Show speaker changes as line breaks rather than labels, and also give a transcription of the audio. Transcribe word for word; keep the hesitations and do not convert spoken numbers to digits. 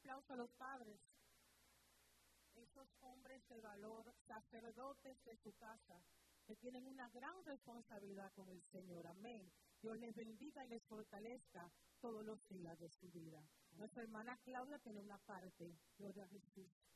aplauso a los padres, esos hombres de valor, sacerdotes de su casa, que tienen una gran responsabilidad con el Señor. Amén. Dios les bendiga y les fortalezca todos los días de su vida. Nuestra hermana Claudia tiene una parte. Gloria a Jesús.